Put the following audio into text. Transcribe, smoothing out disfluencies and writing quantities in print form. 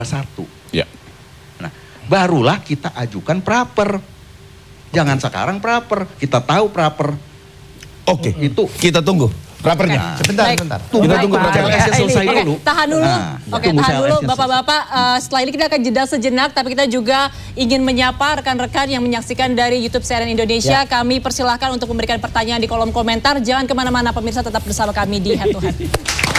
satu. Ya. Nah, barulah kita ajukan praper. Jangan sekarang praper. Kita tahu praper. Oke, Itu kita tunggu prapernya. Sebentar. Kita tunggu Baik, Pak. CLS-nya selesai Oke, dulu. tahan dulu. Nah, Oke, tunggu tahan dulu CLS-nya Bapak-bapak. Setelah ini kita akan jeda sejenak, tapi kita juga ingin menyapa rekan-rekan yang menyaksikan dari YouTube CNN Indonesia. Kami persilahkan untuk memberikan pertanyaan di kolom komentar. Jangan kemana-mana pemirsa, tetap bersama kami di Head to Head.